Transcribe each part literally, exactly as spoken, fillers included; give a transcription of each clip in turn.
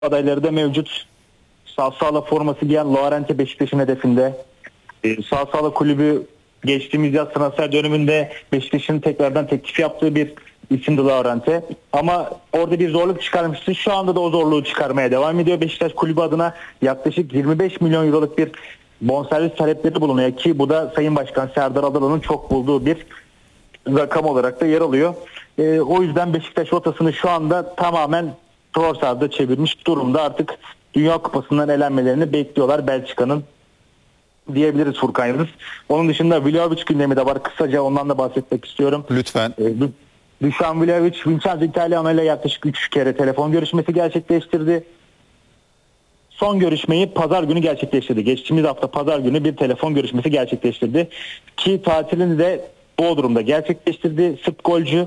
adayları da mevcut. Sağ sağla forması giyen Llorente Beşiktaş'ın hedefinde. Ee, sağ sağla kulübü geçtiğimiz yaz transfer döneminde Beşiktaş'ın tekrardan teklif yaptığı bir isimdi Llorente. Ama orada bir zorluk çıkarmıştı. Şu anda da o zorluğu çıkarmaya devam ediyor. Beşiktaş kulübü adına yaklaşık yirmi beş milyon euroluk bir bonservis talepleri bulunuyor ki bu da Sayın Başkan Serdar Adalı'nın çok bulduğu bir rakam olarak da yer alıyor. Ee, o yüzden Beşiktaş rotasını şu anda tamamen Trossard'a çevirmiş durumda. Artık Dünya Kupası'ndan elenmelerini bekliyorlar Belçika'nın diyebiliriz Furkan Yıldız. Onun dışında Vlahovic gündemi de var. Kısaca ondan da bahsetmek istiyorum. Lütfen. Ee, Dušan Vlahovic, Vincenzo Italiano ile yaklaşık üç kere telefon görüşmesi gerçekleştirdi. Son görüşmeyi pazar günü gerçekleştirdi. Geçtiğimiz hafta pazar günü bir telefon görüşmesi gerçekleştirdi. Ki tatilini de Bodrum'da gerçekleştirdi. Sırp golcü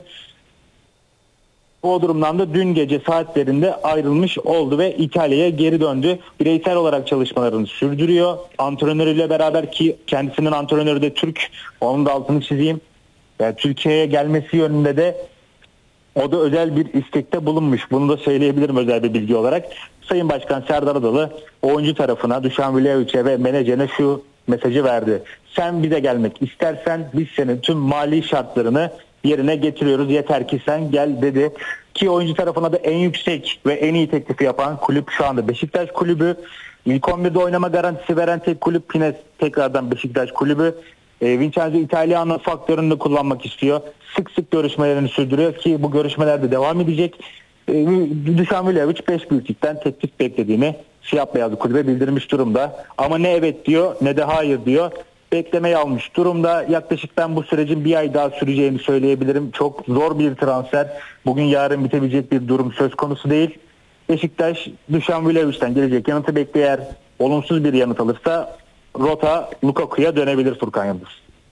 Bodrum'dan da dün gece saatlerinde ayrılmış oldu ve İtalya'ya geri döndü. Bireysel olarak çalışmalarını sürdürüyor. Antrenörüyle beraber, ki kendisinin antrenörü de Türk. Onun da altını çizeyim. Yani Türkiye'ye gelmesi yönünde de o da özel bir istekte bulunmuş. Bunu da söyleyebilirim özel bir bilgi olarak. Sayın Başkan Serdar Adalı oyuncu tarafına, Dušan Vlahovic'e ve menajerine şu mesajı verdi. Sen bize gelmek istersen biz senin tüm mali şartlarını yerine getiriyoruz. Yeter ki sen gel dedi. Ki oyuncu tarafına da en yüksek ve en iyi teklifi yapan kulüp şu anda Beşiktaş kulübü. İlk on birde oynama garantisi veren tek kulüp yine tekrardan Beşiktaş kulübü. E, Vincenzo Italiano faktörünü de kullanmak istiyor. Sık sık görüşmelerini sürdürüyor ki bu görüşmeler de devam edecek. E, Dušan Vlahovic beş büyüklükten teklif beklediğini siyah beyazlı kulübe bildirmiş durumda. Ama ne evet diyor ne de hayır diyor. Beklemeyi almış durumda. Yaklaşık ben bu sürecin bir ay daha süreceğini söyleyebilirim. Çok zor bir transfer. Bugün yarın bitebilecek bir durum söz konusu değil. Beşiktaş Dušan Vlahovic'ten gelecek yanıtı bekliyor. Eğer olumsuz bir yanıt alırsa rota Lukaku'ya dönebilir Furkan Yıldız.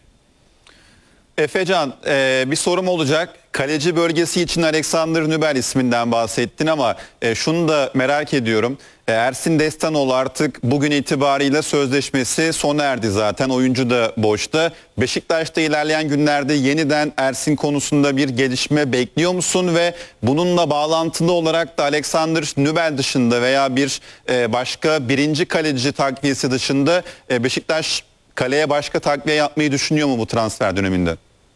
Efecan, e, bir sorum olacak. Kaleci bölgesi için Alexander Nübel isminden bahsettin ama e, şunu da merak ediyorum. E, Ersin Destanoğlu artık bugün itibariyle sözleşmesi sona erdi zaten. Oyuncu da boşta. Beşiktaş'ta ilerleyen günlerde yeniden Ersin konusunda bir gelişme bekliyor musun? Ve bununla bağlantılı olarak da Alexander Nübel dışında veya bir e, başka birinci kaleci takviyesi dışında e, Beşiktaş kaleye başka takviye yapmayı düşünüyor mu bu transfer döneminde?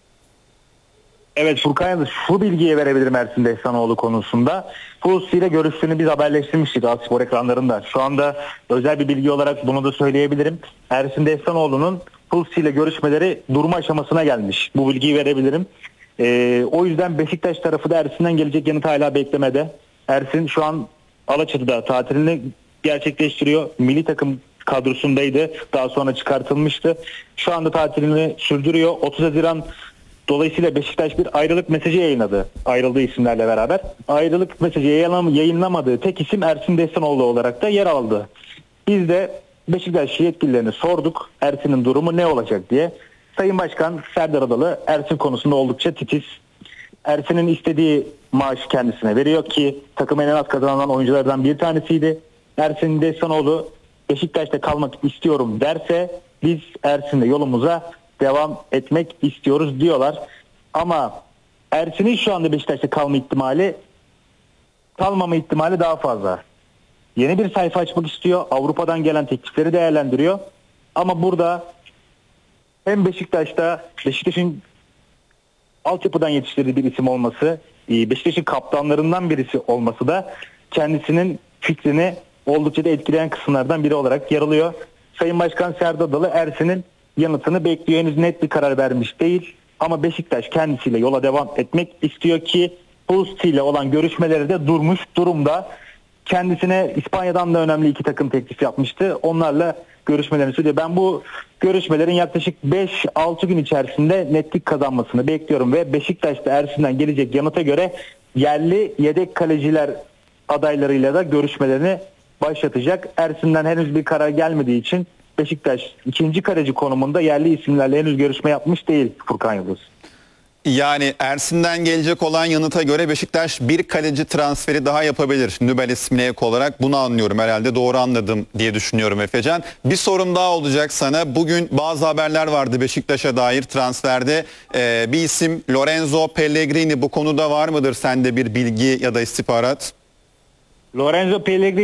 Evet Furkan Yıldız, şu bilgiyi verebilirim Ersin Destanoğlu konusunda. Pulse ile görüştüğünü biz haberleştirmiştik Altspor ekranlarında. Şu anda özel bir bilgi olarak bunu da söyleyebilirim. Ersin Destanoğlu'nun Pulse ile görüşmeleri durma aşamasına gelmiş. Bu bilgiyi verebilirim. Ee, o yüzden Beşiktaş tarafı da Ersin'den gelecek yanıt hala beklemede. Ersin şu an Alaçatı'da tatilini gerçekleştiriyor. Milli takım kadrosundaydı. Daha sonra çıkartılmıştı. Şu anda tatilini sürdürüyor. otuz Haziran dolayısıyla Beşiktaş bir ayrılık mesajı yayınladı. Ayrıldığı isimlerle beraber. Ayrılık mesajı yayınlamadığı tek isim Ersin Destanoğlu olarak da yer aldı. Biz de Beşiktaş yetkililerine sorduk. Ersin'in durumu ne olacak diye. Sayın Başkan Serdar Adalı Ersin konusunda oldukça titiz. Ersin'in istediği maaşı kendisine veriyor ki takım en az kazanan oyunculardan bir tanesiydi. Ersin Destanoğlu Beşiktaş'ta kalmak istiyorum derse biz Ersin'le yolumuza devam etmek istiyoruz diyorlar. Ama Ersin'in şu anda Beşiktaş'ta kalma ihtimali kalmama ihtimali daha fazla. Yeni bir sayfa açmak istiyor. Avrupa'dan gelen teklifleri değerlendiriyor. Ama burada hem Beşiktaş'ta Beşiktaş'ın altyapıdan yetiştirdiği bir isim olması, Beşiktaş'ın kaptanlarından birisi olması da kendisinin fikrini oldukça da etkileyen kısımlardan biri olarak yer alıyor. Sayın Başkan Serdar Adalı Ersin'in yanıtını bekliyor. Henüz net bir karar vermiş değil. Ama Beşiktaş kendisiyle yola devam etmek istiyor ki Pulse ile olan görüşmeleri de durmuş durumda. Kendisine İspanya'dan da önemli iki takım teklif yapmıştı. Onlarla görüşmelerini söylüyor. Ben bu görüşmelerin yaklaşık beş altı gün içerisinde netlik kazanmasını bekliyorum ve Beşiktaş'ta Ersin'den gelecek yanıta göre yerli yedek kaleciler adaylarıyla da görüşmelerini başlatacak. Ersin'den henüz bir karar gelmediği için Beşiktaş ikinci kaleci konumunda yerli isimlerle henüz görüşme yapmış değil Furkan Yıldız. Yani Ersin'den gelecek olan yanıta göre Beşiktaş bir kaleci transferi daha yapabilir. Nübel ismine ek olarak bunu anlıyorum herhalde. Doğru anladım diye düşünüyorum Efecan. Bir sorum daha olacak sana. Bugün bazı haberler vardı Beşiktaş'a dair transferde. Ee, bir isim Lorenzo Pellegrini, bu konuda var mıdır sende bir bilgi ya da istihbarat? Lorenzo Pellegrini